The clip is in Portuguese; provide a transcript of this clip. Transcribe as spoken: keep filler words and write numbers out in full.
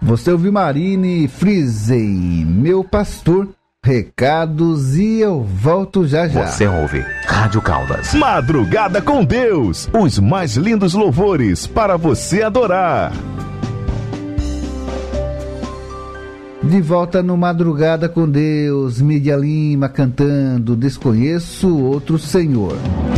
Você ouviu Marine Frisey, Meu Pastor, recados e eu volto já já. Você ouve Rádio Caldas. Madrugada com Deus, os mais lindos louvores para você adorar. De volta no Madrugada com Deus, Mídia Lima cantando Desconheço Outro Senhor.